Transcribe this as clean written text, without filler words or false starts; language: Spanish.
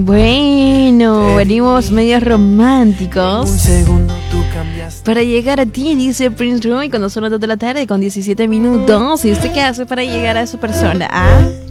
Bueno, venimos medios románticos. Para llegar a ti, dice Prince Roy, cuando son las 2 de la tarde con 17 minutos. ¿Y usted qué hace para llegar a esa persona? ¿Ah?